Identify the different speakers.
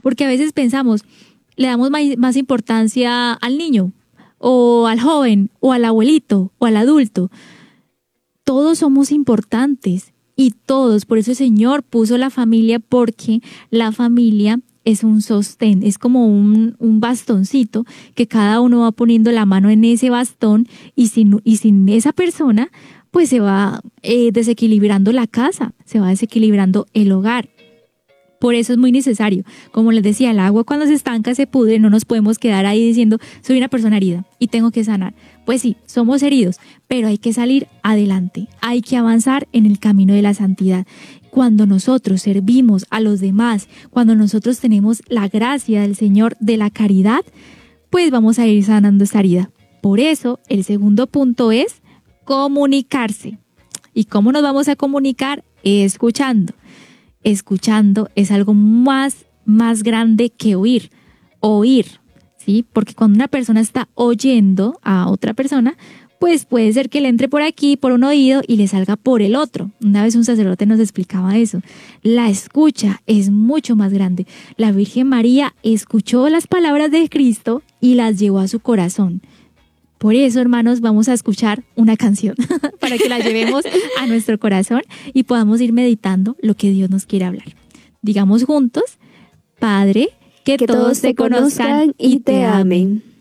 Speaker 1: porque a veces pensamos, le damos más importancia al niño, o al joven, o al abuelito, o al adulto. Todos somos importantes y todos, por eso el Señor puso la familia, porque la familia es un sostén, es como un bastoncito que cada uno va poniendo la mano en ese bastón y sin esa persona, pues se va desequilibrando la casa, se va desequilibrando el hogar. Por eso es muy necesario. Como les decía, el agua cuando se estanca se pudre, no nos podemos quedar ahí diciendo, soy una persona herida y tengo que sanar. Pues sí, somos heridos, pero hay que salir adelante, hay que avanzar en el camino de la santidad. Cuando nosotros servimos a los demás, cuando nosotros tenemos la gracia del Señor de la caridad, pues vamos a ir sanando esta herida. Por eso, el segundo punto es comunicarse. ¿Y cómo nos vamos a comunicar? Escuchando. Escuchando es algo más grande que oír, ¿sí? Porque cuando una persona está oyendo a otra persona, pues puede ser que le entre por aquí, por un oído y le salga por el otro. Una vez un sacerdote nos explicaba eso. La escucha es mucho más grande. La Virgen María escuchó las palabras de Cristo y las llevó a su corazón. Por eso, hermanos, vamos a escuchar una canción para que la llevemos a nuestro corazón y podamos ir meditando lo que Dios nos quiere hablar. Digamos juntos, Padre, que todos te conozcan y te amen.